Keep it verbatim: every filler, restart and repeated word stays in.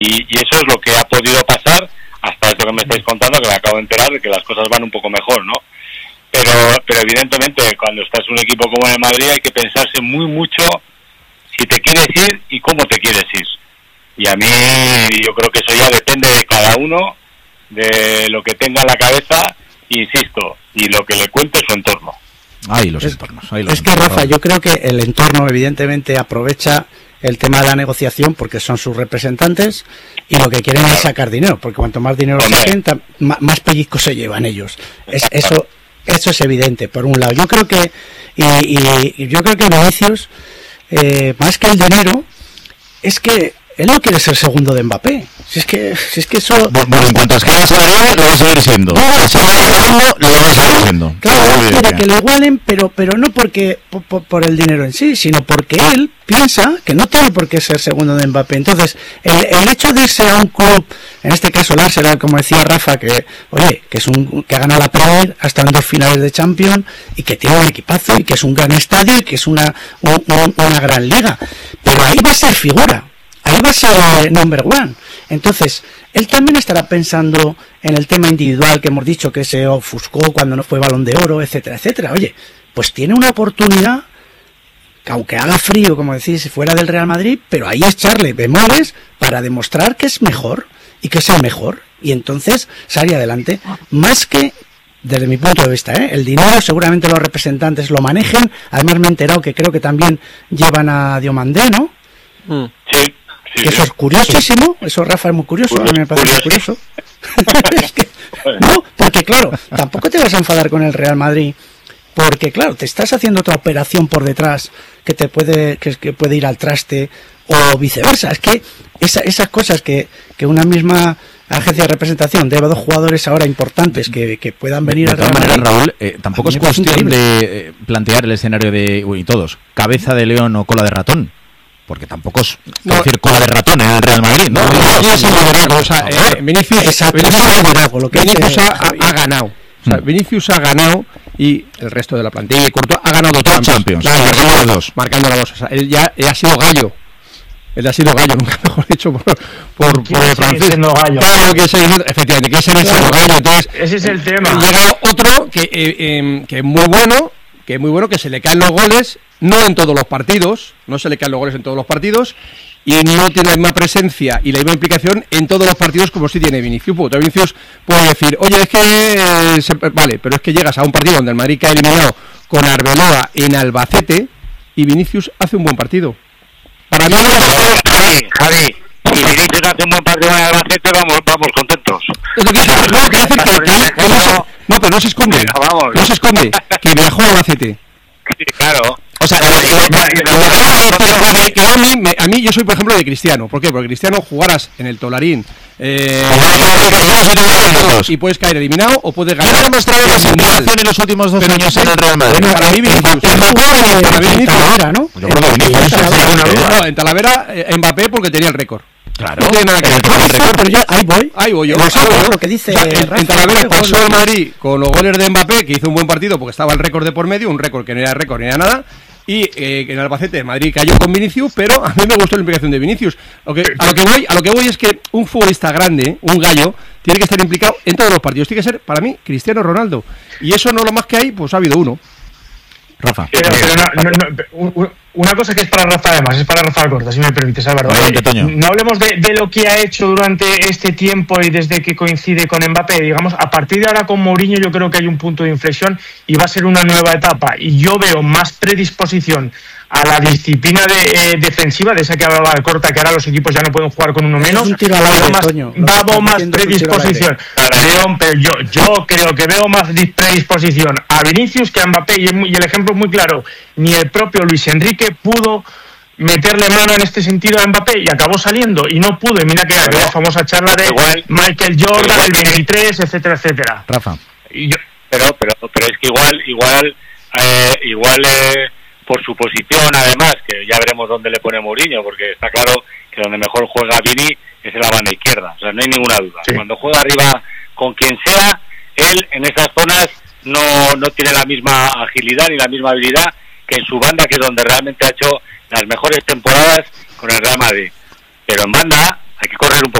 y eso es lo que ha podido pasar hasta esto que me estáis contando, que me acabo de enterar de que las cosas van un poco mejor, ¿no? Pero, pero evidentemente cuando estás en un equipo como el Madrid hay que pensarse muy mucho si te quieres ir y cómo te quieres ir. Y a mí yo creo que eso ya depende de cada uno, de lo que tenga en la cabeza, insisto, y lo que le cuente su entorno. Ahí los es, entornos. Ahí los es entornos. que, Rafa, yo creo que el entorno evidentemente aprovecha el tema de la negociación porque son sus representantes y lo que quieren es sacar dinero, porque cuanto más dinero saquen, más pellizcos se llevan ellos. Es, eso eso es evidente, por un lado. Yo creo que y, y, y yo creo que Vinicius, eh, más que el dinero, es que él no quiere ser segundo de Mbappé. Si es que, si es que eso... Bueno, en cuanto a escala salarial, lo va a seguir siendo. No, no, si va segundo, lo va a seguir siendo. Claro, él quiere que lo igualen, pero, pero no porque por, por, por el dinero en sí, sino porque él piensa que no tiene por qué ser segundo de Mbappé. Entonces, el, el hecho de irse a un club, en este caso el Arsenal, como decía Rafa, que oye, que es un que ha ganado la Premier, ha estado en dos finales de Champions, y que tiene un equipazo, y que es un gran estadio, y que es una, un, un, una gran liga. Pero ahí va a ser figura. Ahí va a ser number one. Entonces, él también estará pensando en el tema individual que hemos dicho que se ofuscó cuando no fue Balón de Oro, etcétera, etcétera. Oye, pues tiene una oportunidad que, aunque haga frío, como decís, fuera del Real Madrid, pero ahí echarle bemoles para demostrar que es mejor y que es el mejor. Y entonces salir adelante. Más que, desde mi punto de vista, ¿eh? el dinero seguramente los representantes lo manejen. Además me he enterado que creo que también llevan a Diomandé, ¿no? Mm. Sí. Sí, que eso es curiosísimo, eso Rafa es muy curioso, a mí me parece muy curioso. Es que, no, porque claro, tampoco te vas a enfadar con el Real Madrid, porque claro, te estás haciendo otra operación por detrás que te puede que, que puede ir al traste o viceversa. Es que esa, esas cosas que, que una misma agencia de representación debe a dos jugadores ahora importantes que, que puedan venir de al Real Madrid. Madrid. Raúl, eh, tampoco es cuestión de eh, plantear el escenario de, uy, todos, cabeza de león o cola de ratón. Porque tampoco es no, decir cola de ratón en el Real Madrid, ¿no? no, no, no, es el liderazgo, o sea, eh, Vinicius, Exacto, Vinicius, es el liderazgo, lo que Vinicius ha, ha, ha ganado. O sea, Vinicius ha ganado y el resto de la plantilla y Courtois ha ganado dos Champions, Champions claro, marcando dos. Marcando la dos. O sea, él ya él ha sido gallo. Él ha sido gallo, nunca mejor dicho por, por, por el francés. Gallo. Claro que es efectivamente, que es el claro, gallo. Entonces, ese es el tema. Llega otro que, eh, eh, que es muy bueno, que es muy bueno, que se le caen los goles. No en todos los partidos, no se le caen los goles en todos los partidos y no tiene la misma presencia y la misma implicación en todos los partidos como si tiene Vinicius. Porque Vinicius puede decir, oye, es que... Eh, se, vale, pero es que llegas a un partido donde el Madrid cae eliminado con Arbeloa en Albacete y Vinicius hace un buen partido. Para mí... Javi, Javi, si Vinicius hace un buen partido en Albacete, vamos, vamos contentos. Es lo que dice, no, que hace que, que, que no, se, no, pero no se esconde, vamos. no se esconde, que viajó a Albacete. Sí, claro. O sea, que a mí, me, a mí yo soy, por ejemplo, de Cristiano. ¿Por qué? Porque Cristiano jugaras en el Tolarín eh, y puedes caer eliminado o puedes ganar. ¿Quién ha demostrado la simulación en los últimos dos años en el Real Madrid? Bueno, para mí Vinicius. Para mí Vinicius, ¿no? Yo creo que Vinicius. No, en Talavera Mbappé porque tenía el récord. Claro. No tiene nada que ver con el récord. Pero yo, ahí voy. Ahí voy yo. Lo, claro, lo que dice o sea, en, en Talavera pasó el Madrid con los goles de Mbappé, que hizo un buen partido porque estaba el récord de por medio, un récord que no era récord ni era nada. Y eh, en Albacete Madrid cayó con Vinicius, pero a mí me gustó la implicación de Vinicius. Lo que, a lo que voy, a lo que voy es que un futbolista grande, un gallo, tiene que estar implicado en todos los partidos. Tiene que ser, para mí, Cristiano Ronaldo. Y eso no lo más que hay, pues ha habido uno. Rafa. Pero, pero no, no, no, una cosa que es para Rafa además, es para Rafa Alcorta, si me permites, Álvaro. Vale, no hablemos de, de lo que ha hecho durante este tiempo y desde que coincide con Mbappé. Digamos, a partir de ahora con Mourinho yo creo que hay un punto de inflexión y va a ser una nueva etapa. Y yo veo más predisposición a la disciplina de, eh, defensiva, de esa que hablaba Alcorta, que ahora los equipos ya no pueden jugar con uno menos. Un tiro al aire, más, Toño. vamos más predisposición. Veo, pero yo, yo creo que veo más predisposición a Vinicius que a Mbappé, y, es muy, y el ejemplo es muy claro. Ni el propio Luis Enrique pudo meterle mano en este sentido a Mbappé y acabó saliendo y no pudo. Y mira que aquella famosa charla de igual, Michael Jordan, igual, el veintitrés, etcétera, etcétera. Rafa. Y yo, pero, pero, pero es que igual, igual, eh, igual. Eh, por su posición, además, que ya veremos dónde le pone Mourinho, porque está claro que donde mejor juega Vini es en la banda izquierda, o sea, no hay ninguna duda. Sí. Cuando juega arriba con quien sea, él en esas zonas no, no tiene la misma agilidad ni la misma habilidad que en su banda, que es donde realmente ha hecho las mejores temporadas con el Real Madrid. Pero en banda hay que correr un poco